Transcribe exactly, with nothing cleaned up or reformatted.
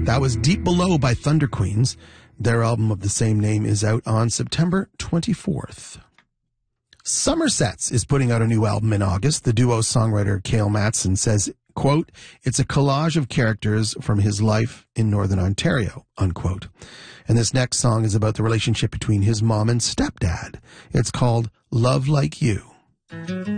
That was Deep Below by Thunder Queens. Their album of the same name is out on September twenty-fourth. Somersets is putting out a new album in August. The duo songwriter Cale Matson says, quote, "It's a collage of characters from his life in Northern Ontario," unquote. And this next song is about the relationship between his mom and stepdad. It's called Love Like You.